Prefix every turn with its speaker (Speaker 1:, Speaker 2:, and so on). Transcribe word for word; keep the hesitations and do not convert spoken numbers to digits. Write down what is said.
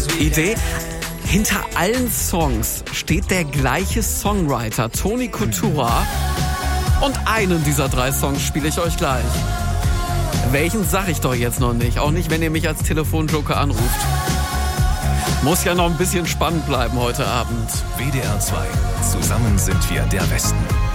Speaker 1: Idee? Hinter allen Songs steht der gleiche Songwriter, Tony Coutura. Und einen dieser drei Songs spiele ich euch gleich. Welchen sag ich doch jetzt noch nicht. Auch nicht, wenn ihr mich als Telefonjoker anruft. Muss ja noch ein bisschen spannend bleiben heute Abend.
Speaker 2: W D R zwei. Zusammen sind wir der Westen.